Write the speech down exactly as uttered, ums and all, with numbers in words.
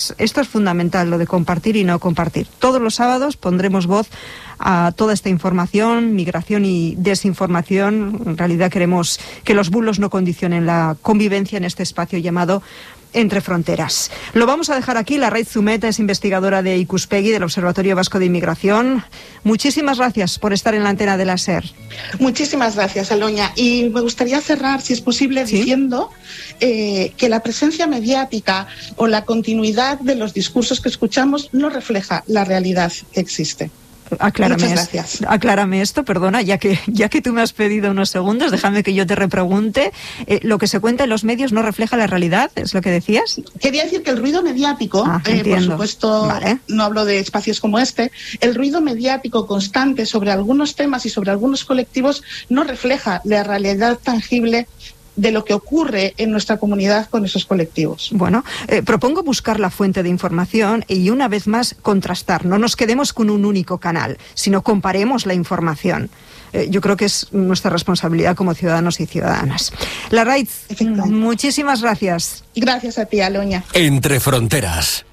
es, esto es fundamental, lo de compartir y no compartir. Todos los sábados pondremos voz a toda esta información, migración y desinformación. En realidad queremos que los bulos no condicionen la convivencia en este espacio llamado Entre Fronteras. Lo vamos a dejar aquí. La Raíz Zumeta es investigadora de Ikuspegi, del Observatorio Vasco de Inmigración. Muchísimas gracias por estar en la antena de la SER. Muchísimas gracias, Aloña. Y me gustaría cerrar, si es posible, ¿sí?, diciendo eh, que la presencia mediática o la continuidad de los discursos que escuchamos no refleja la realidad que existe. Aclárame, Muchas gracias. Aclárame esto, perdona, ya que ya que tú me has pedido unos segundos, déjame que yo te repregunte. Eh, ¿Lo que se cuenta en los medios no refleja la realidad? ¿Es lo que decías? Quería decir que el ruido mediático, ah, eh, por supuesto, vale. No hablo de espacios como este, el ruido mediático constante sobre algunos temas y sobre algunos colectivos no refleja la realidad tangible de lo que ocurre en nuestra comunidad con esos colectivos. Bueno, eh, propongo buscar la fuente de información y una vez más contrastar. No nos quedemos con un único canal, sino comparemos la información. Eh, yo creo que es nuestra responsabilidad como ciudadanos y ciudadanas. La Raíz, muchísimas gracias. Gracias a ti, Aloña. Entre Fronteras.